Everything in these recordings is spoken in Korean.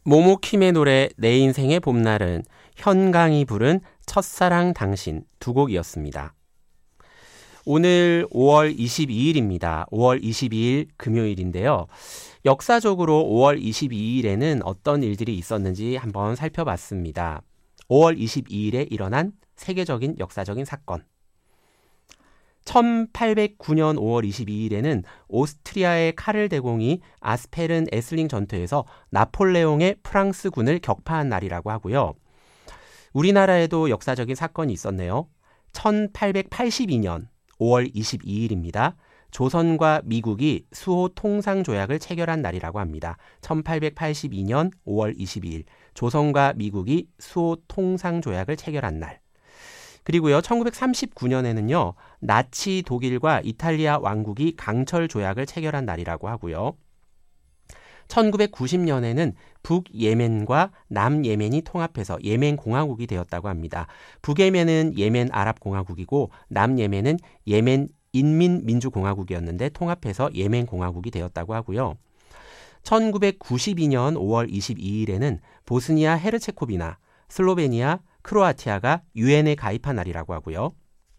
모모킴의 노래 내 인생의 봄날은, 현강이 부른 첫사랑 당신 두 곡이었습니다. 오늘 5월 22일입니다. 5월 22일 금요일인데요. 역사적으로 5월 22일에는 어떤 일들이 있었는지 한번 살펴봤습니다. 5월 22일에 일어난 세계적인 역사적인 사건. 1809년 5월 22일에는 오스트리아의 카를 대공이 아스페른 에슬링 전투에서 나폴레옹의 프랑스군을 격파한 날이라고 하고요. 우리나라에도 역사적인 사건이 있었네요. 1882년 5월 22일입니다. 조선과 미국이 수호 통상조약을 체결한 날이라고 합니다. 1882년 5월 22일 조선과 미국이 수호 통상조약을 체결한 날. 그리고요, 1939년에는요, 나치 독일과 이탈리아 왕국이 강철 조약을 체결한 날이라고 하고요. 1990년에는 북예멘과 남예멘이 통합해서 예멘 공화국이 되었다고 합니다. 북예멘은 예멘 아랍공화국이고 남예멘은 예멘 인민민주공화국이었는데 통합해서 예멘 공화국이 되었다고 하고요. 1992년 5월 22일에는 보스니아 헤르체코비나, 슬로베니아, 크로아티아가 유엔에 가입한 날이라고 하고요.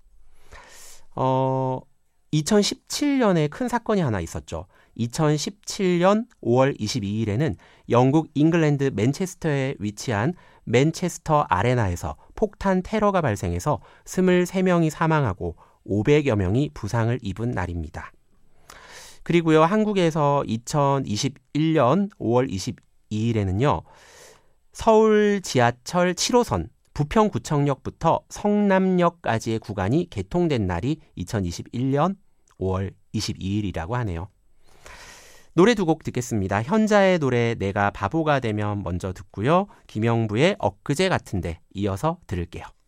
2017년에 큰 사건이 하나 있었죠. 2017년 5월 22일에는 영국 잉글랜드 맨체스터에 위치한 맨체스터 아레나에서 폭탄 테러가 발생해서 23명이 사망하고 500여 명이 부상을 입은 날입니다. 그리고요, 한국에서 2021년 5월 22일에는요. 서울 지하철 7호선 부평구청역부터 성남역까지의 구간이 개통된 날이 2021년 5월 22일이라고 하네요. 노래 두 곡 듣겠습니다. 현자의 노래 내가 바보가 되면 먼저 듣고요. 김영부의 엊그제 같은데 이어서 들을게요.